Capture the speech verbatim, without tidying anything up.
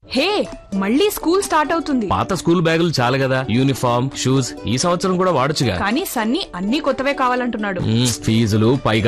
హే, మళ్ళీ school start అవుతుంది. పాత స్కూల్ బ్యాగులు చాలు కదా, యూనిఫామ్ షూస్ ఈ సంవత్సరం కూడా వాడొచ్చుగా. కానీ సన్నీ అన్ని కొత్తవే కావాలంటున్నాడు. ఫీజులు పైగా